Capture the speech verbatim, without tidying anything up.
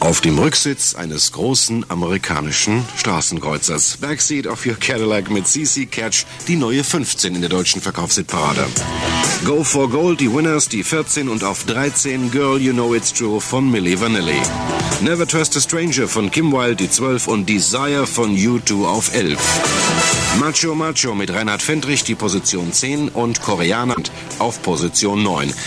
Auf dem Rücksitz eines großen amerikanischen Straßenkreuzers. Backseat of Your Cadillac mit C C Catch, die neue fünfzehn in der deutschen Verkaufshitparade. Go for Gold, die Winners, die vierzehn und auf dreizehn Girl You Know It's True von Milli Vanilli. Never Trust a Stranger von Kim Wilde, die zwölf und Desire von U zwei auf elf. Macho Macho mit Reinhard Fendrich, die Position zehn und Koreaner auf Position neun.